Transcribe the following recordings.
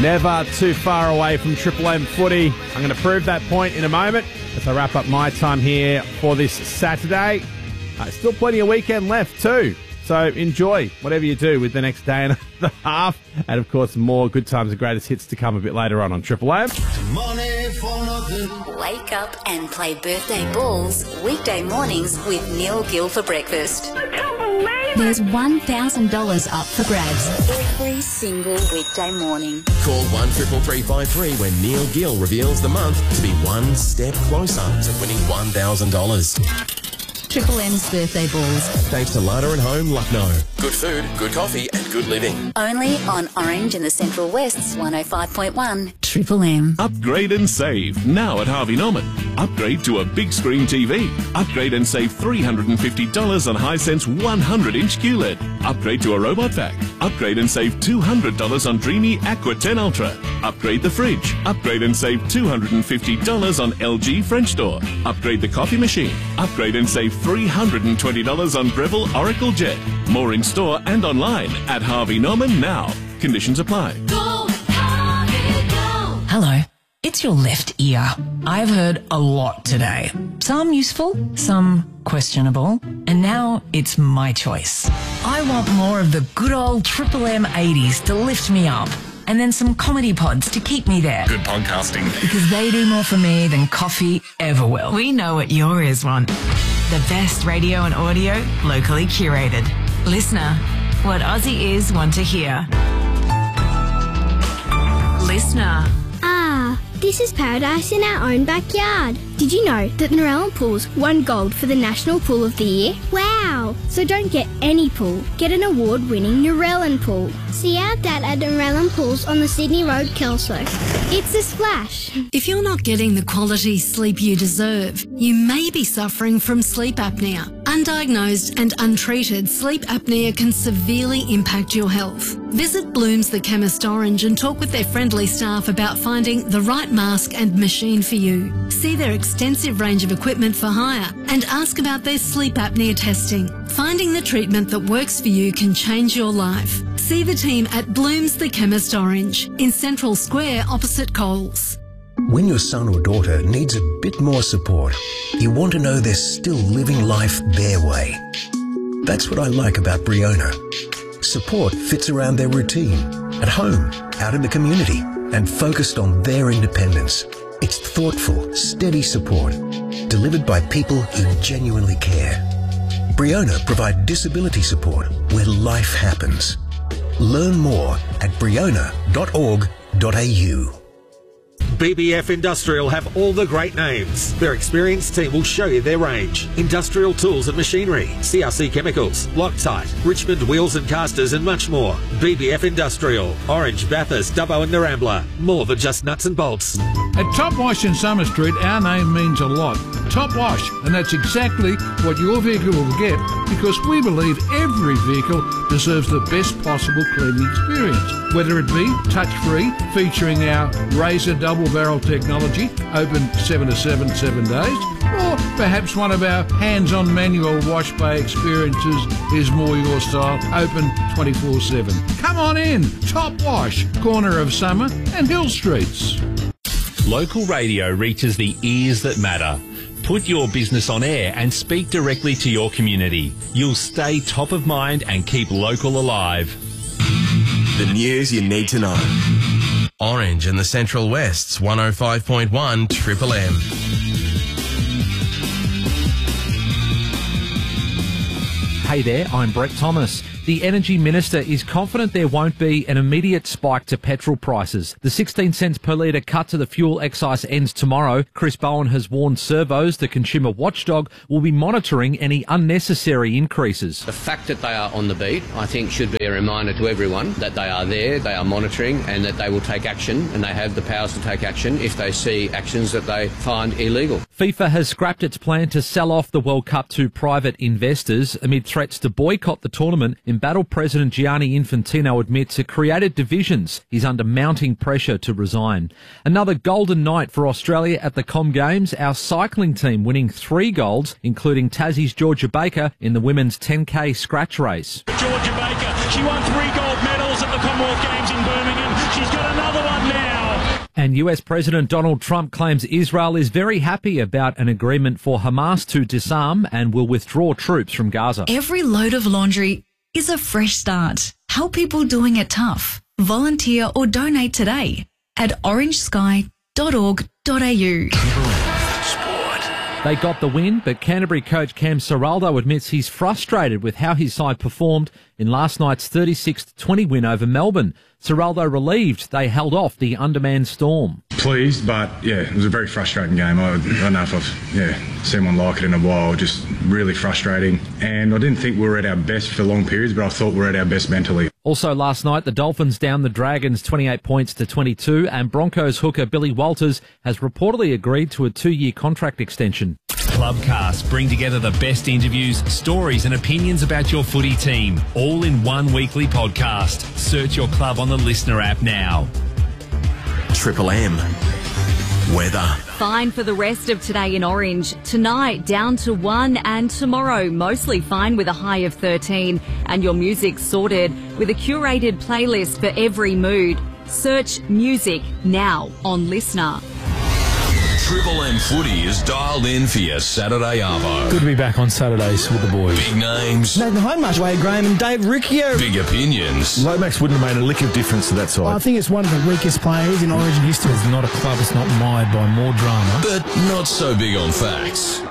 Never too far away from Triple M footy. I'm going to prove that point in a moment as I wrap up my time here for this Saturday. Still plenty of weekend left too. So enjoy whatever you do with the next day and a half. And of course, more good times and greatest hits to come a bit later on Triple M. Wake up and play birthday balls weekday mornings with Neil Gill for breakfast. I can't believe it. There's $1,000 up for grabs every single weekday morning. Call 133353 when Neil Gill reveals the month to be one step closer to winning $1,000. Triple M's birthday balls. Thanks to Larder and Home, Lucknow. Good food, good coffee and good living. Only on Orange in the Central West's 105.1 Triple M. Upgrade and save now at Harvey Norman. Upgrade to a big screen TV. Upgrade and save $350 on Hisense 100-inch QLED. Upgrade to a robot vac. Upgrade and save $200 on Dreamy Aqua 10 Ultra. Upgrade the fridge. Upgrade and save $250 on LG French door. Upgrade the coffee machine. Upgrade and save $320 on Breville Oracle Jet. More in store and online at Harvey Norman now. Conditions apply. Go, Harvey, go. Hello, it's your left ear. I've heard a lot today. Some useful, some questionable, and now it's my choice. I want more of the good old Triple M 80s to lift me up, and then some comedy pods to keep me there. Good podcasting. Because they do more for me than coffee ever will. We know what your ears want. The best radio and audio, locally curated. Listener, what Aussie ears want to hear. Listener. Ah, this is paradise in our own backyard. Did you know that Narellan Pools won gold for the National Pool of the Year? Wow! So don't get any pool, get an award-winning Narellan Pool. See our dad at Narellan Pools on the Sydney Road, Kelso. It's a splash. If you're not getting the quality sleep you deserve, you may be suffering from sleep apnea. Undiagnosed and untreated sleep apnea can severely impact your health. Visit Blooms the Chemist Orange and talk with their friendly staff about finding the right mask and machine for you. See their extensive range of equipment for hire and ask about their sleep apnea testing. Finding the treatment that works for you can change your life. See the team at Blooms the Chemist Orange in Central Square opposite Coles. When your son or daughter needs a bit more support, you want to know they're still living life their way. That's what I like about Briona. Support fits around their routine, at home, out in the community, and focused on their independence. It's thoughtful, steady support, delivered by people who genuinely care. Briona provide disability support where life happens. Learn more at briona.org.au. BBF Industrial have all the great names. Their experienced team will show you their range. Industrial tools and machinery, CRC Chemicals, Loctite, Richmond Wheels and Casters and much more. BBF Industrial, Orange, Bathurst, Dubbo and Narambla. More than just nuts and bolts. At Top Wash in Summer Street, our name means a lot. Top Wash, and that's exactly what your vehicle will get because we believe every vehicle deserves the best possible cleaning experience. Whether it be touch-free, featuring our Razor double barrel technology, open 7 to 7 days, or perhaps one of our hands-on manual wash bay experiences is more your style, open 24/7. Come on in, Top Wash, corner of Summer and Hill Streets. Local radio reaches the ears that matter. Put your business on air and speak directly to your community. You'll stay top of mind and keep local alive. The news you need to know. Orange in the Central West's 105.1 Triple M. Hey there, I'm Brett Thomas. The Energy Minister is confident there won't be an immediate spike to petrol prices. The 16 cents per litre cut to the fuel excise ends tomorrow. Chris Bowen has warned servos, the consumer watchdog, will be monitoring any unnecessary increases. The fact that they are on the beat, I think, should be a reminder to everyone that they are there, they are monitoring, and that they will take action, and they have the powers to take action if they see actions that they find illegal. FIFA has scrapped its plan to sell off the World Cup to private investors amid threats to boycott the tournament. Embattled President Gianni Infantino admits it created divisions. He's under mounting pressure to resign. Another golden night for Australia at the Com Games. Our cycling team winning 3 golds, including Tassie's Georgia Baker in the women's 10K scratch race. Georgia Baker, she won 3 gold medals at the Commonwealth Games in Birmingham. She's got another one And US President Donald Trump claims Israel is very happy about an agreement for Hamas to disarm and will withdraw troops from Gaza. Every load of laundry is a fresh start. Help people doing it tough. Volunteer or donate today at orangesky.org.au. They got the win, but Canterbury coach Cam Serraldo admits he's frustrated with how his side performed in last night's 36-20 win over Melbourne. Serraldo relieved they held off the undermanned Storm. Pleased, but yeah, it was a very frustrating game. I don't know if I've seen one like it in a while. Just really frustrating. And I didn't think we were at our best for long periods, but I thought we were at our best mentally. Also last night, the Dolphins downed the Dragons 28 points to 22, and Broncos hooker Billy Walters has reportedly agreed to a 2-year contract extension. Clubcast bring together the best interviews, stories and opinions about your footy team, all in one weekly podcast. Search your club on the Listener app now. Triple M. Weather. Fine for the rest of today in Orange. Tonight down to 1, and tomorrow mostly fine with a high of 13. And your music sorted with a curated playlist for every mood. Search music now on Listener. Triple M Footy is dialed in for your Saturday arvo. Good to be back on Saturdays with the boys. Big names. Nathan Hindmarsh, Wade Graham and Dave Riccio. Big opinions. Lomax wouldn't have made a lick of difference to that side. I think it's one of the weakest players in Origin history. It's not a club that's not mired by more drama. But not so big on facts.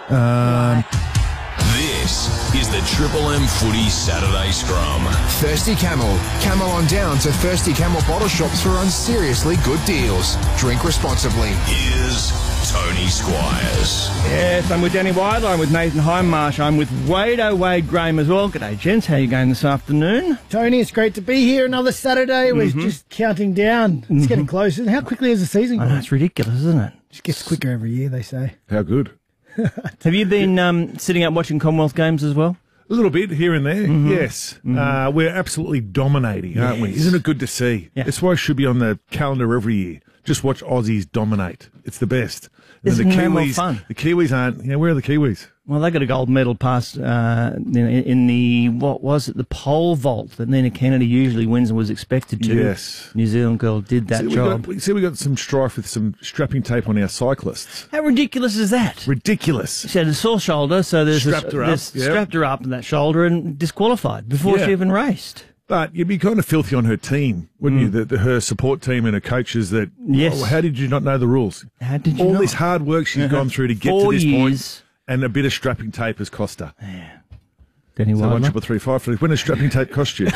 This is the Triple M Footy Saturday Scrum. Thirsty Camel. Camel on down to Thirsty Camel bottle shops for on seriously good deals. Drink responsibly. Here's Tony Squires. Yes, I'm with Danny Wilder. I'm with Nathan Hindmarsh. I'm with Wade Graham as well. G'day, gents. How are you going this afternoon? Tony, it's great to be here. Another Saturday. We're just counting down. It's getting closer. How quickly has the season gone? It's ridiculous, isn't it? It gets quicker every year, they say. How good. Have you been sitting up watching Commonwealth games as well? A little bit here and there, yes. We're absolutely dominating, aren't we? Isn't it good to see? Yeah. That's why it should be on the calendar every year. Just watch Aussies dominate. It's the best. And Isn't that more fun? The Kiwis aren't. Where are the Kiwis? Well, they got a gold medal past in the, what was it, the pole vault that Nina Kennedy usually wins and was expected to. Yes. New Zealand girl did that job. We got some strife with some strapping tape on our cyclists. How ridiculous is that? Ridiculous. She had a sore shoulder, so there's strapped her up. Strapped her up in that shoulder and disqualified before she even raced. But you'd be kind of filthy on her team, wouldn't you? Her support team and her coaches that, yes. How did you not know the rules? How did you All not? this hard work she's gone through to get 4 to this years. point, and a bit of strapping tape has cost her. Yeah. Danny So Wilder. 1 3 5 3. When does strapping tape cost you?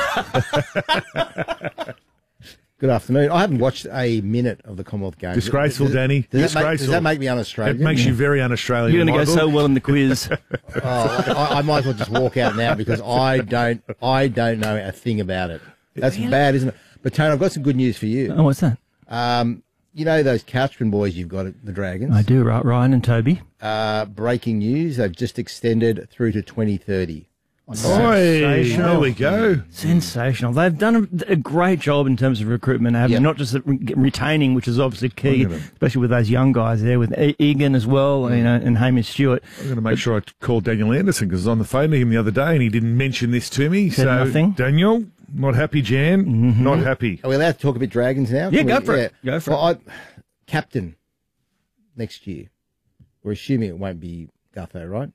Good afternoon. I haven't watched a minute of the Commonwealth Games. Disgraceful, Danny. Does Disgraceful. that make me un-Australian? It makes you very un-Australian. You're going to go Michael. so well in the quiz. I might as well just walk out now because I don't know a thing about it. That's bad, isn't it? But Tony, I've got some good news for you. Oh, what's that? You know those Couchman boys you've got at the Dragons? I do, right, Ryan and Toby. Breaking news, they've just extended through to 2030. Sensational. There we go. Sensational. They've done a great job in terms of recruitment, haven't they? Not just retaining, which is obviously key, especially with those young guys there, with Egan as well, and Hamish Stewart. I'm going to make sure I call Daniel Anderson because I was on the phone to him the other day and he didn't mention this to me. Said nothing. Daniel, not happy, Jan. Not happy. Are we allowed to talk a bit Dragons now? Yeah, Can go we- for it. Go for it. Captain next year. We're assuming it won't be Gutho, right?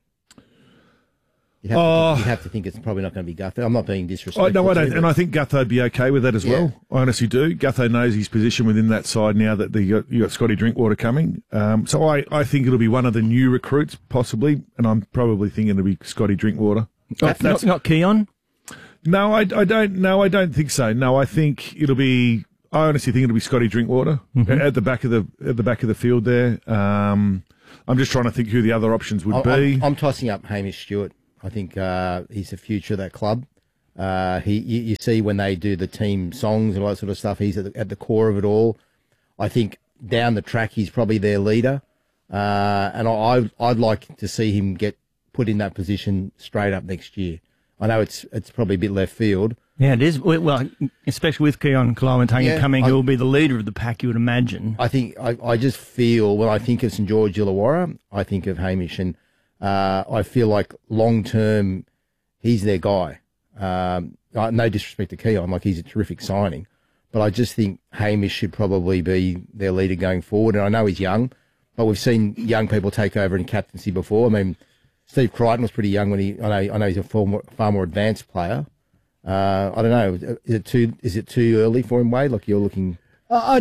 You'd have to think it's probably not going to be Gutho. I'm not being disrespectful. No, I don't. to you, And I think Gutho'd be okay with that as Yeah. well. I honestly do. Gutho knows his position within that side now that you got Scotty Drinkwater coming. So I think it'll be one of the new recruits, possibly, and I'm probably thinking it'll be Scotty Drinkwater. Not Keon? No, I don't. No, I don't think so. No, I think it'll be. I honestly think it'll be Scotty Drinkwater at the back of the field there. I'm just trying to think who the other options would be. I'm tossing up Hamish Stewart. I think he's the future of that club. You see when they do the team songs and all that sort of stuff, he's at the core of it all. I think down the track he's probably their leader, and I'd like to see him get put in that position straight up next year. I know it's probably a bit left field. Yeah, it is. Well, especially with Keon Kalawatanga coming, who will be the leader of the pack, you would imagine. I think I just feel when I think of St George Illawarra, I think of Hamish, and I feel like long term he's their guy. No disrespect to Keon, like he's a terrific signing, but I just think Hamish should probably be their leader going forward. And I know he's young, but we've seen young people take over in captaincy before. I mean, Steve Crichton was pretty young when I know he's a far more advanced player. I don't know. Is it too early for him, Wade? Like you're looking. I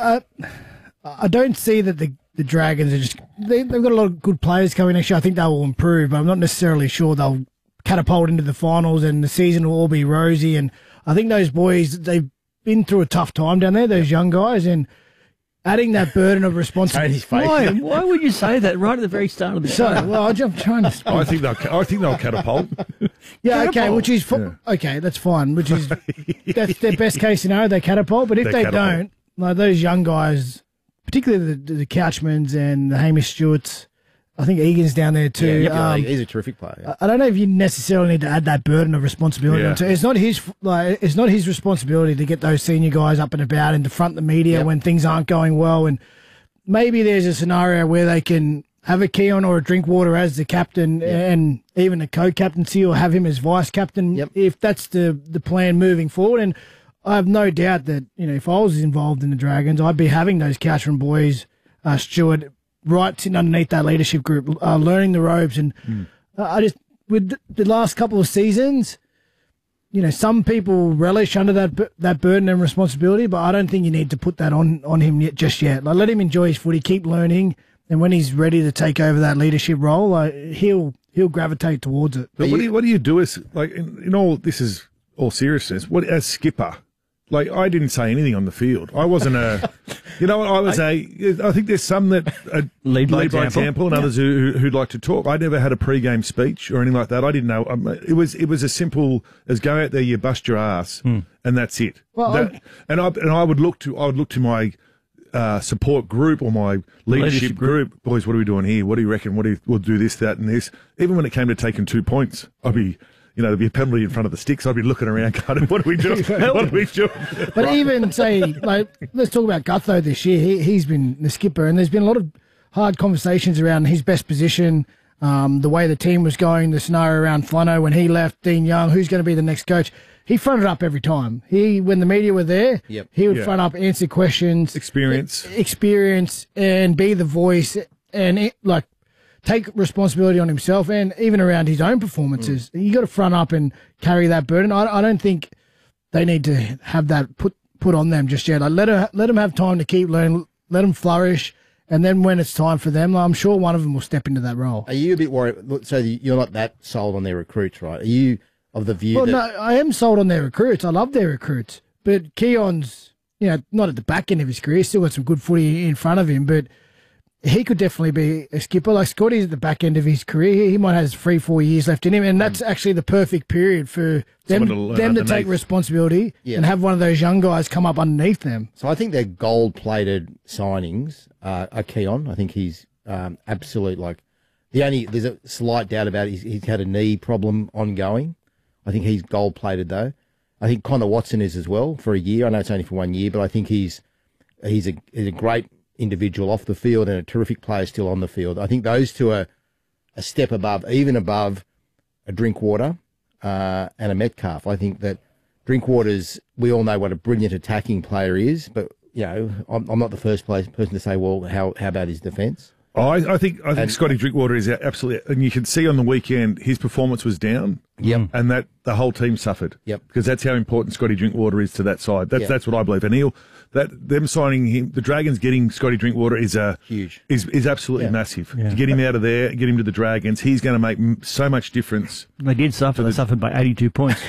don't see that the Dragons are just. They've got a lot of good players coming next year. I think they will improve, but I'm not necessarily sure they'll catapult into the finals and the season will all be rosy. And I think those boys, they've been through a tough time down there, those young guys, and adding that burden of responsibility. Why would you say that right at the very start of the show? Well, I'm trying to. I think they'll catapult. Yeah, Catapult. okay, which is okay. That's fine. Which is that's their best case scenario. They catapult, but if they don't, like those young guys, particularly the Couchmans and the Hamish Stewarts, I think Egan's down there too. Yeah, he's a terrific player. Yeah. I don't know if you necessarily need to add that burden of responsibility. Yeah. Onto it's not his responsibility to get those senior guys up and about and to front the media when things aren't going well. And maybe there's a scenario where they can have a Keon or a Drinkwater as the captain and even a co-captaincy, or have him as vice captain if that's the plan moving forward. And I have no doubt that if I was involved in the Dragons, I'd be having those Couchman boys, Stewart, right sitting underneath that leadership group, learning the ropes. And I just, with the last couple of seasons, some people relish under that burden and responsibility, but I don't think you need to put that on him just yet. Like, let him enjoy his footy, keep learning, and when he's ready to take over that leadership role, he'll gravitate towards it. But what do you do as, like, in all, this is all seriousness, as skipper? Like, I didn't say anything on the field. I wasn't a, I think there's some that lead by example and others who'd like to talk. I never had a pre-game speech or anything like that. I didn't know. It was as simple as go out there, you bust your ass, and that's it. Well, I would look to my support group or my leadership group. Boys, what are we doing here? What do you reckon? We'll do this, that, and this. Even when it came to taking 2 points, I'd be. There'd be a penalty in front of the sticks. I'd be looking around going, what are we doing? What are we doing? But even, say, let's talk about Gutho this year. He's been the skipper, and there's been a lot of hard conversations around his best position, the way the team was going, the scenario around Flano when he left, Dean Young, who's going to be the next coach. He fronted up every time. When the media were there, he would front up, answer questions. Experience, and be the voice, and take responsibility on himself and even around his own performances. You got to front up and carry that burden. I don't think they need to have that put on them just yet. Let them have time to keep learning, let them flourish, and then when it's time for them, I'm sure one of them will step into that role. Are you a bit worried? So you're not that sold on their recruits, right? Are you of the view that... No, I am sold on their recruits. I love their recruits. But Keon's, not at the back end of his career. He's still got some good footy in front of him, but he could definitely be a skipper. Like Scotty's at the back end of his career. He might have 3-4 years left in him, and that's actually the perfect period for them to take responsibility and have one of those young guys come up underneath them. So I think their gold-plated signings are Keon. I think he's absolute, there's a slight doubt about it. He's had a knee problem ongoing. I think he's gold-plated, though. I think Connor Watson is as well for a year. I know it's only for 1 year, but I think he's a great individual off the field and a terrific player still on the field. I think those two are a step above, even above a Drinkwater and a Metcalf. I think that Drinkwater's, we all know what a brilliant attacking player is, but I'm not the first person to say, well, how about his defence? I think Scotty Drinkwater is absolutely, and you can see on the weekend his performance was down. Yep. And that the whole team suffered. Yep. Because that's how important Scotty Drinkwater is to that side. That's what I believe. And them signing him, the Dragons getting Scotty Drinkwater is huge. Is absolutely massive. To get him out of there, get him to the Dragons, he's going to make so much difference. They did suffer. They suffered by 82 points.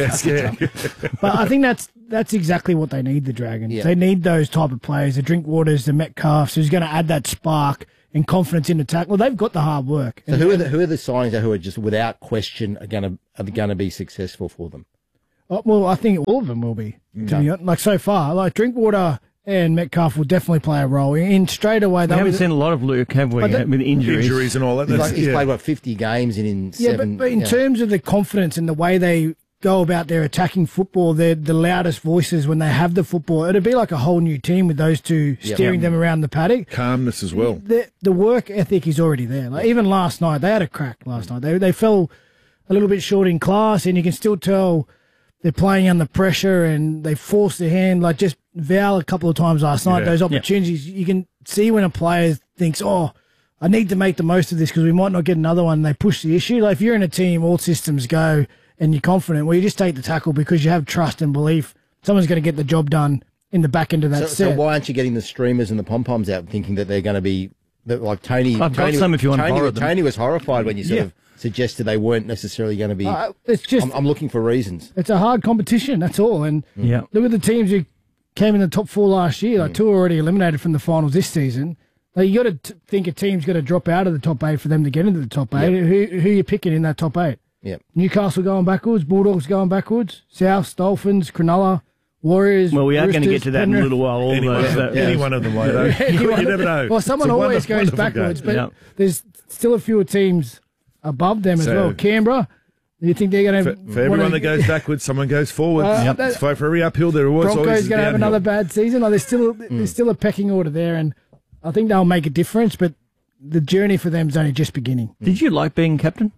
But I think that's exactly what they need, the Dragons. Yeah. They need those type of players, the Drinkwaters, the Metcalfs, who's going to add that spark and confidence in attack. Well, they've got the hard work. So who are the signings who are just without question are going to be successful for them? Well, I think all of them will be. To be honest, so far, Drinkwater and Metcalf will definitely play a role. In straight away, we haven't seen a lot of Luke, have we? With injuries and all that. He's played 50 games in 7. But in terms of the confidence and the way they go about their attacking football, they're the loudest voices when they have the football. It'd be like a whole new team with those two steering them around the paddock. Calmness as well. The work ethic is already there. Even last night, they had a crack last night. They fell a little bit short in class, and you can still tell they're playing under pressure and they force their hand. Like just Val a couple of times last night, those opportunities, you can see when a player thinks, oh, I need to make the most of this because we might not get another one. They push the issue. Like if you're in a team, all systems go and you're confident, well, you just take the tackle because you have trust and belief someone's going to get the job done in the back end of that set. So why aren't you getting the streamers and the pom-poms out thinking that they're going to be, like Tony... I've got some if you want to borrow them. Tony was horrified when you sort of suggested they weren't necessarily going to be... it's just... I'm looking for reasons. It's a hard competition, that's all. And look at the teams who came in the top 4 last year. Like 2 are already eliminated from the finals this season. Like you got to think a team's got to drop out of the top 8 for them to get into the top 8. Who are you picking in that top 8? Yep. Newcastle going backwards, Bulldogs going backwards, Souths, Dolphins, Cronulla, Warriors. Well, we are going to get to that in a little while. Any one of them, like that. You never know. Well, someone always goes backwards, but there's still a few teams above them as well. Canberra, do you think they're going to... For everyone that goes backwards, someone goes forwards. For every uphill, there always Broncos going to have another bad season. Like, there's still a pecking order there, and I think they'll make a difference, but the journey for them is only just beginning. Did you like being captain?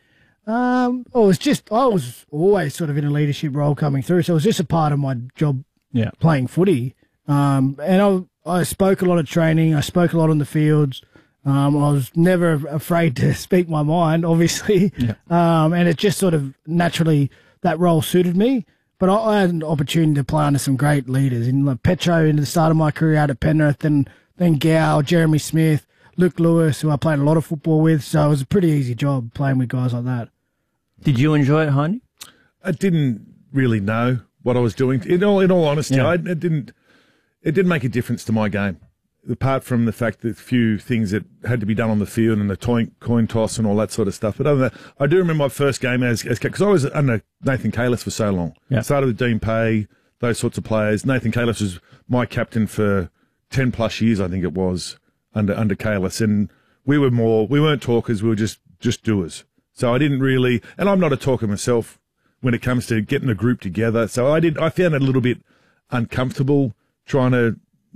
I was always sort of in a leadership role coming through, so it was just a part of my job playing footy. And I spoke a lot of training, I spoke a lot on the fields. I was never afraid to speak my mind, obviously. And it just sort of naturally, that role suited me. But I had an opportunity to play under some great leaders. In like Petro, into the start of my career out at Penrith, and then Gow, Jeremy Smith, Luke Lewis, who I played a lot of football with. So it was a pretty easy job playing with guys like that. Did you enjoy it, Heine? I didn't really know what I was doing. In all honesty, it didn't make a difference to my game. Apart from the fact that a few things that had to be done on the field and the coin toss and all that sort of stuff. But other than that, I do remember my first game as because I was under Nathan Kalis for so long. Started with Dean Pay, those sorts of players. Nathan Kalis was my captain for 10 plus years, I think it was, under Kalis. And we weren't talkers, we were just doers. So I didn't really, and I'm not a talker myself when it comes to getting a group together. So I found it a little bit uncomfortable trying to,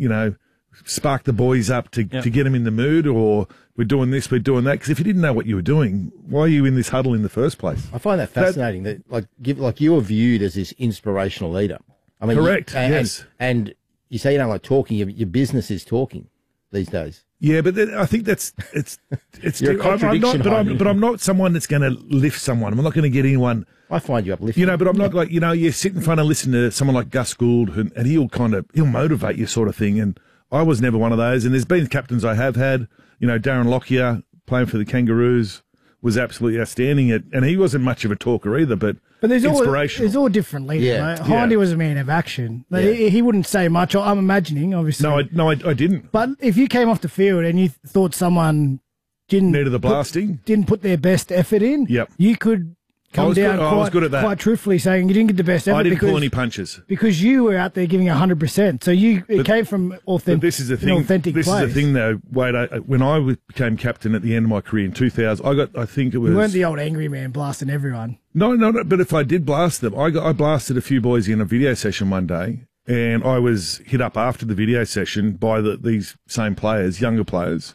spark the boys up to get them in the mood, or we're doing this, we're doing that. Because if you didn't know what you were doing, why are you in this huddle in the first place? I find that fascinating. That you are viewed as this inspirational leader. I mean, correct. Yes. And you say you don't like talking. Your business is talking these days. Yeah, but I think it's You're a contradiction. But I'm not someone that's going to lift someone. I'm not going to get anyone. I find you uplifting. But I'm not like you sit in front and listen to someone like Gus Gould, and he'll motivate you, sort of thing. And I was never one of those. And there's been captains I have had. Darren Lockyer playing for the Kangaroos was absolutely outstanding. And he wasn't much of a talker either, but there's inspirational. all different leaders. Right? Hindy was a man of action. He wouldn't say much. I'm imagining, obviously. No, I didn't. But if you came off the field and you thought someone needed the blasting, didn't put their best effort in, you could come down quite truthfully saying you didn't get the best effort. I didn't pull any punches because you were out there giving 100%. So it came from authentic. This is the thing. This is the thing, though. Wade, when I became captain at the end of my career in 2000, I think it was. You weren't the old angry man blasting everyone. No. But if I did blast them, I blasted a few boys in a video session one day, and I was hit up after the video session by these same players, younger players.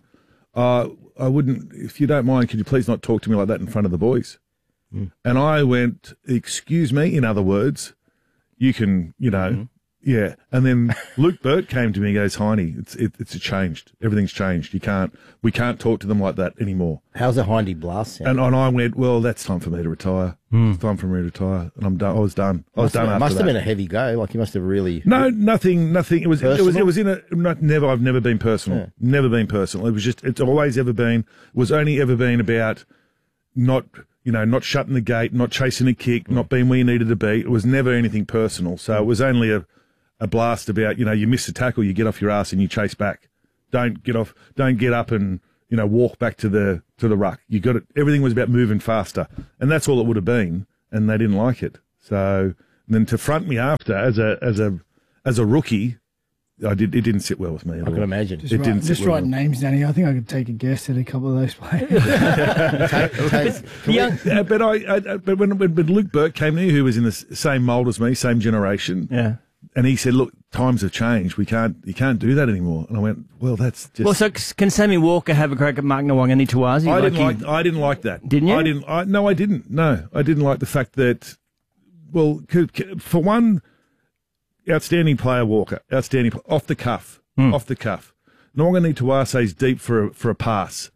I wouldn't, if you don't mind, could you please not talk to me like that in front of the boys? And I went, excuse me, in other words, you can, yeah. And then Luke Burke came to me and goes, Heine, it's changed. Everything's changed. We can't talk to them like that anymore. How's a Hindy blast sound? And I went, well, that's time for me to retire. It's time for me to retire. And I'm done. I was done. After that. Must have been a heavy go. Like you must have really. No, nothing. It was in a, never, I've never been personal. Yeah. Never been personal. It was just, it's always ever been, was only ever been about not shutting the gate, not chasing a kick, not being where you needed to be. It was never anything personal. So it was only a blast about, you miss a tackle, you get off your ass and you chase back. Don't get up and, walk back to the ruck. You got it. Everything was about moving faster. And that's all it would have been. And they didn't like it. So then to front me after as a rookie, it didn't sit well with me. I can imagine. Just write names down here. I think I could take a guess at a couple of those players. But when Luke Burke came to me, who was in the same mould as me, same generation, and he said, "Look, times have changed. You can't do that anymore." And I went, "Well, that's just." Well, so can Sammy Walker have a crack at Mark Nawangani Tawazi? I didn't like that. Didn't you? I didn't. No, I didn't. No, I didn't like the fact that Well, for one, outstanding player, Walker. Outstanding off the cuff. Off the cuff. Nwangani-Tuase's deep for a pass.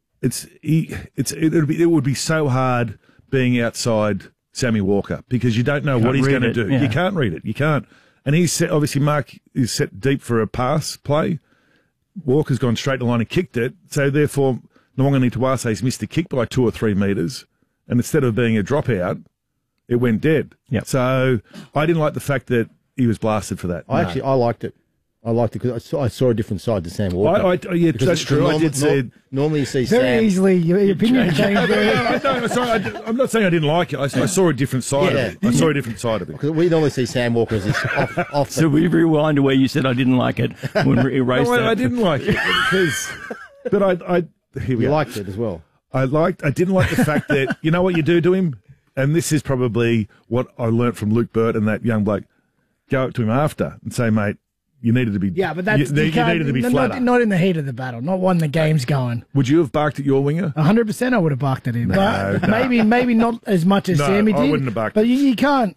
It would be so hard being outside Sammy Walker because you don't know what he's going to do. Yeah. You can't read it. You can't. And he's set, obviously Mark is set deep for a pass play. Walker's gone straight to line and kicked it. So therefore, Nwangani-Tuase's missed the kick by 2 or 3 metres. And instead of being a dropout, it went dead. Yep. So I didn't like the fact that he was blasted for that. I liked it. I liked it because I saw a different side to Sam Walker. Yeah, that's true. I did say normally you see very Sam easily your opinion changed. I'm not saying I didn't like it. I saw a different side of it. I saw a different side of it. Because we normally see Sam Walker as this off So we rewind to where you said I didn't like it when we erased that. I didn't like it because, but here we You are. liked it as well. I didn't like the fact that, you know what you do to him? And this is probably what I learnt from Luke Burt and that young bloke. Go up to him after and say, mate, you needed to be. Yeah, but that's you needed to be flatter. not in the heat of the battle, not when the game's going. Would you have barked at your winger? 100% I would have barked at him. No. Maybe not as much as Sammy did. I wouldn't have barked. But you can't.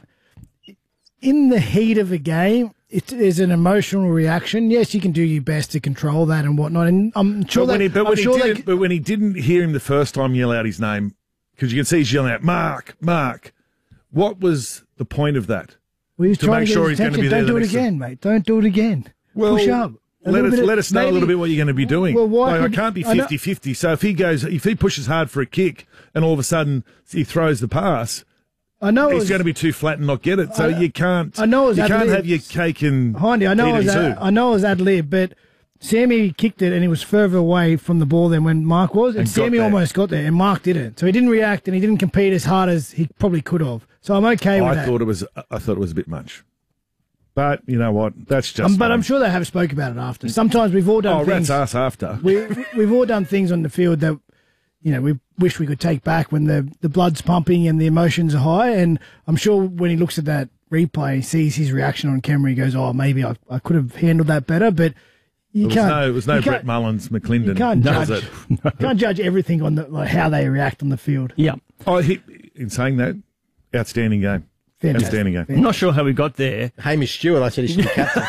In the heat of a game, it is an emotional reaction. Yes, you can do your best to control that and whatnot. And I'm sure but when he didn't hear him the first time yell out his name, because you can see he's yelling out, Mark, Mark. What was the point of that? Well, he was trying to get his attention. Don't do it next again, mate. Don't do it again. Well, push up. Let us know a little bit what you're going to be doing. Well, why I can't be 50-50. So if he pushes hard for a kick and all of a sudden he throws the pass, I know he's going to be too flat and not get it. So you can't. I know you can't have your cake and Hindy, I know it was ad lib, but Sammy kicked it and he was further away from the ball than when Mark was, and Sammy almost got there, and Mark didn't. So he didn't react and he didn't compete as hard as he probably could have. So I'm okay with that. I thought it was a bit much. But you know what? That's just. But I'm sure they have spoke about it after. Sometimes we've all done things. Rat's ass after. We've all done things on the field that, you know, we wish we could take back when the blood's pumping and the emotions are high. And I'm sure when he looks at that replay, he sees his reaction on camera, he goes, "Oh, maybe I could have handled that better." But it was no Brett Mullins, McClendon. You can't judge everything on how they react on the field. Yeah. In saying that, outstanding game. Fantastic. Outstanding game. I'm not sure how we got there. Hamish Stewart, I said he should be captain.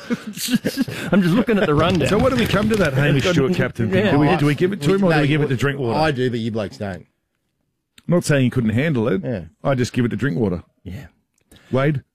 I'm just looking at the rundown. So what do we come to that Hamish Stewart captain thing? Yeah. Do we give it to him or do we give it to Drinkwater? I do, but you blokes don't. I'm not saying he couldn't handle it. Yeah. I just give it to Drinkwater. Yeah. Wade?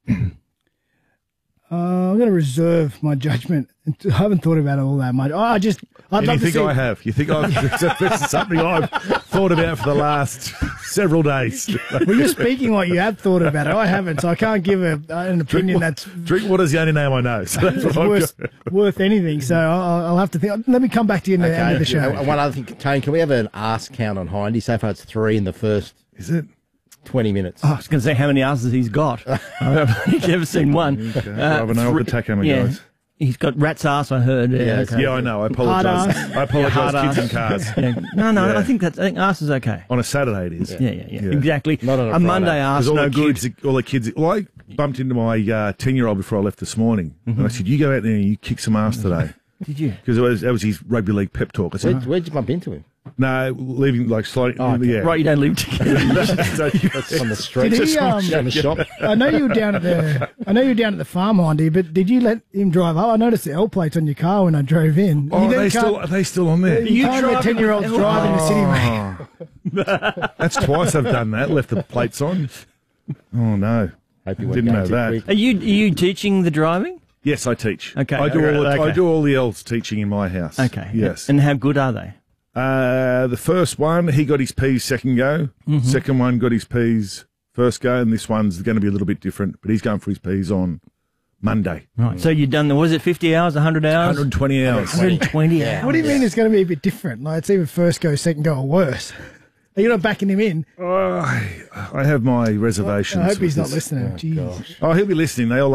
I'm going to reserve my judgment. I haven't thought about it all that much. I have? You think this is something I've thought about for the last several days? Well, you're speaking like you have thought about it. I haven't, so I can't give an opinion that's... Drinkwater's the only name I know. So that's worth anything, so I'll have to think. Let me come back to you in the end of the show. One other thing, Tone, can we have an ask count on Hindy? So far it's 3 in the first... Is it? 20 minutes. Oh, I was going to say how many asses he's got. I've never seen one. Okay. I have an old attack hammer, guys. He's got rat's ass, I heard. Yeah, I know. I apologise. Kids in cars. No, I think ass is okay. On a Saturday it is. Yeah. Exactly. Not on a a Friday. Monday ass, all no the good. kids, all the kids. Well, I bumped into my 10-year-old before I left this morning. And I said, you go out there and you kick some ass today. Did you? Because that was his rugby league pep talk. I said, Where'd you bump into him? No, leaving slightly. Yeah. Right, you don't live together. That's on the street. Did he, Down the shop. I know you were down at the farm, Hindy, but did you let him drive up? I noticed the L plates on your car when I drove in. Oh, are they still on there? You can't let 10-year-olds drive in the city, mate. That's twice I've done that. Left the plates on. Oh no, didn't know that. Are you teaching the driving? Yes, I teach. Okay, I do all the L's teaching in my house. Okay, yes. And how good are they? The first one, he got his P's second go. Mm-hmm. Second one got his P's first go, and this one's going to be a little bit different. But he's going for his P's on Monday. Right. So you've done was it 50 hours, 100 hours? 120 hours. 120 hours. What do you mean it's going to be a bit different? Like it's either first go, second go, or worse. Are you not backing him in? I have my reservations. I hope he's not listening. Oh, Oh, he'll be listening. They all